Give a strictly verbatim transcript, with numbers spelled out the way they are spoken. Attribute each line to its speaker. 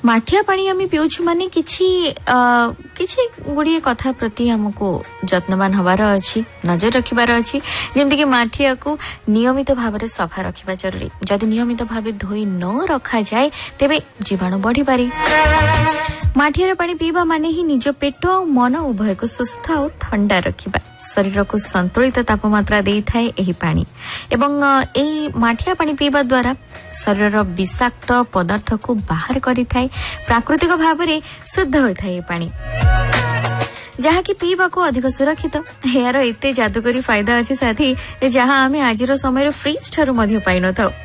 Speaker 1: माठिया पानी आम पीऊछु माने किछि किछि गुड़िए कथा प्रति हमको जत्नवान हबार अछि नजर रखिबार अछि जेमति कि माठिया को नियमित भाव में सफा रखिबा जरूरी जदि नियमित भाव धोई न रखा जाए तेबे जीवाणु बढ़ी पारे। माठियार पानी पीबा माने ही निज पेट और मन उभय को सुस्थ और ठंडा रखिबा शरीर को संतुलित तापमात्रा दे थाए एही पानी एवं एही माठिया पानी पीबा द्वारा शरीर विषाक्त पदार्थ को बाहर करि थाए प्राकृतिक भाव में शुद्ध होय थाए पानी जहा कि पीवा को अधिक सुरक्षित यार एते जादुकरी फायदा अछि साथी जहा आमे आजिर समय फ्रिज ठारू मध्य पाइ न थाउ।